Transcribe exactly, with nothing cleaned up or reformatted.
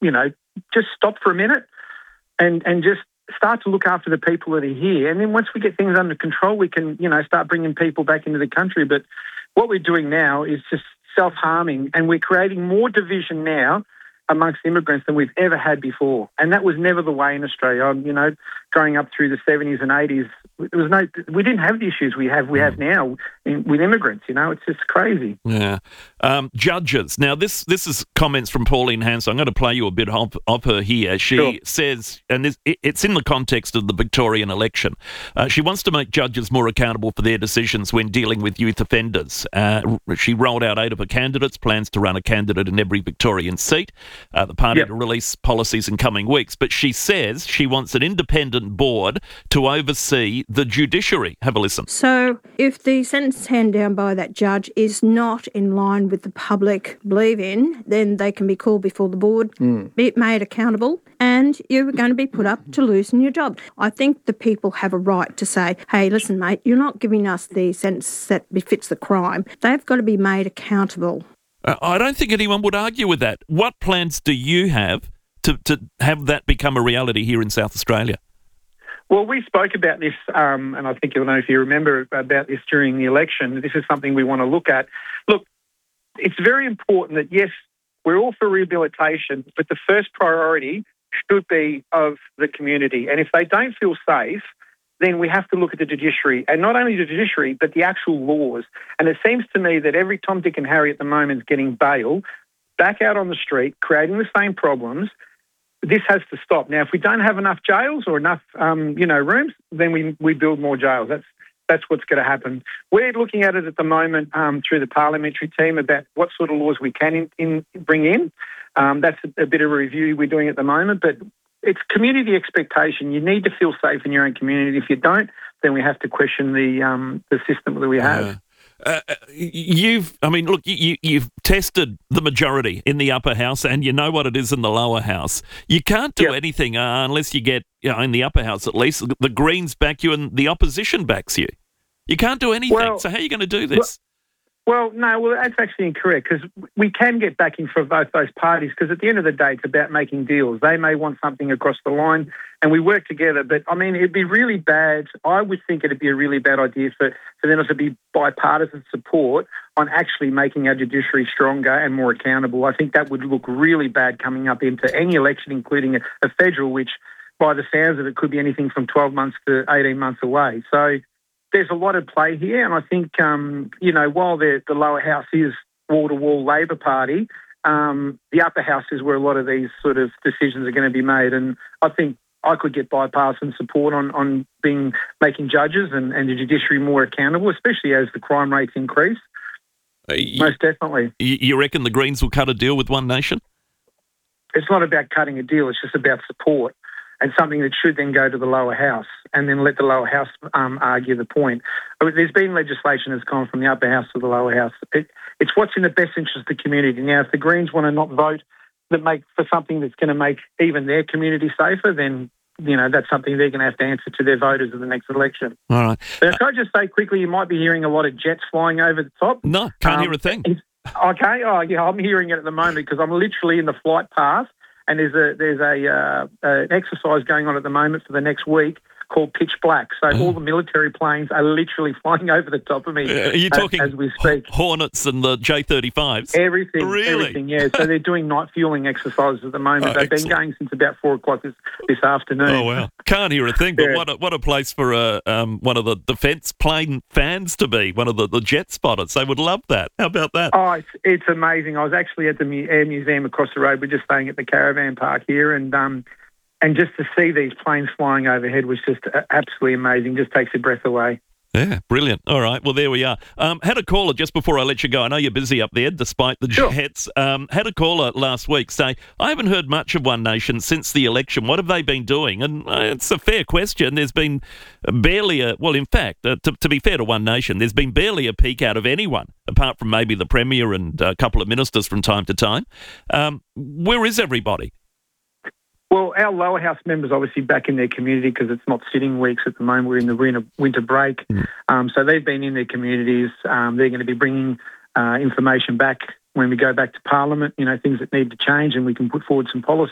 you know, just stop for a minute and, and just start to look after the people that are here. And then once we get things under control, we can, you know, start bringing people back into the country. But what we're doing now is just self-harming, and we're creating more division now amongst immigrants than we've ever had before. And that was never the way in Australia. Um, you know, growing up through the seventies and eighties, it was no, we didn't have the issues we have we have now in, with immigrants. You know, it's just crazy. Yeah. Um, judges. Now, this this is comments from Pauline Hanson. I'm going to play you a bit of, of her here. She Sure. says, and this, it, it's in the context of the Victorian election, uh, she wants to make judges more accountable for their decisions when dealing with youth offenders. Uh, she rolled out eight of her candidates, plans to run a candidate in every Victorian seat. Uh, the party Yep. to release policies in coming weeks. But she says she wants an independent board to oversee the judiciary. Have a listen. So if the sentence handed down by that judge is not in line with the public believe in, then they can be called before the board, mm. be made accountable, and you're going to be put up to losing your job. I think the people have a right to say, hey, listen, mate, you're not giving us the sentence that befits the crime. They've got to be made accountable. Uh, I don't think anyone would argue with that. What plans do you have to, to have that become a reality here in South Australia? Well, we spoke about this, um, and I think you'll know if you remember about this during the election. This is something we want to look at. Look, it's very important that, yes, we're all for rehabilitation, but the first priority should be of the community. And if they don't feel safe, then we have to look at the judiciary, and not only the judiciary, but the actual laws. And it seems to me that every Tom, Dick and Harry at the moment is getting bail, back out on the street, creating the same problems. This has to stop. Now, if we don't have enough jails or enough, um, you know, rooms, then we we build more jails. That's that's what's going to happen. We're looking at it at the moment um, through the parliamentary team about what sort of laws we can in, in, bring in. Um, that's a, a bit of a review we're doing at the moment, but it's community expectation. You need to feel safe in your own community. If you don't, then we have to question the um, the system that we have. Uh. Uh, you've, I mean, look, you, you've tested the majority in the upper house and you know what it is in the lower house. You can't do yep. anything uh, unless you get, you know, in the upper house at least, the Greens back you and the opposition backs you. You can't do anything. Well, so how are you going to do this? Well, no, well, that's actually incorrect because we can get backing for both those parties because at the end of the day, it's about making deals. They may want something across the line and we work together. But, I mean, it'd be really bad. I would think it'd be a really bad idea for, for them to be bipartisan support on actually making our judiciary stronger and more accountable. I think that would look really bad coming up into any election, including a, a federal, which by the sounds of it could be anything from twelve months to eighteen months away. So there's a lot of play here, and I think, um, you know, while the, the lower house is wall-to-wall Labor Party, um, the upper house is where a lot of these sort of decisions are going to be made, and I think I could get bipartisan support on, on being making judges and, and the judiciary more accountable, especially as the crime rates increase. Uh, you, Most definitely. You reckon the Greens will cut a deal with One Nation? It's not about cutting a deal, it's just about support. And something that should then go to the lower house and then let the lower house um, argue the point. I mean, there's been legislation that's gone from the upper house to the lower house. It, it's what's in the best interest of the community. Now, if the Greens want to not vote that make for something that's going to make even their community safer, then, you know, that's something they're going to have to answer to their voters in the next election. All right. But can I just say quickly, you might be hearing a lot of jets flying over the top. No, can't um, hear a thing. Okay. Oh, yeah, I'm hearing it at the moment because I'm literally in the flight path. And there's a there's a uh, uh, an exercise going on at the moment for the next week called Pitch Black. So mm. all the military planes are literally flying over the top of me. Uh, are you as, talking as we speak? Hornets and the J thirty-fives? Everything, really? everything. Yeah. So they're doing night fueling exercises at the moment. Oh, They've excellent. been going since about four o'clock this, this afternoon. Oh wow! Can't hear a thing. But yeah. what a, what a place for a um, one of the defence plane fans to be. One of the, the jet spotters. They would love that. How about that? Oh, it's, it's amazing. I was actually at the Mu- Air Museum across the road. We're just staying at the caravan park here, and um. And just to see these planes flying overhead was just absolutely amazing. Just takes your breath away. Yeah, brilliant. All right, well, there we are. Um, had a caller just before I let you go. I know you're busy up there, despite the sure. Jets. Um, had a caller last week say, I haven't heard much of One Nation since the election. What have they been doing? And uh, it's a fair question. There's been barely a, well, in fact, uh, to, to be fair to One Nation, there's been barely a peek out of anyone, apart from maybe the Premier and a couple of ministers from time to time. Um, where is everybody? Well, our lower house members obviously back in their community because it's not sitting weeks at the moment. We're in the winter, winter break. Mm. Um, so they've been in their communities. Um, they're going to be bringing uh, information back when we go back to Parliament, you know, things that need to change and we can put forward some policy.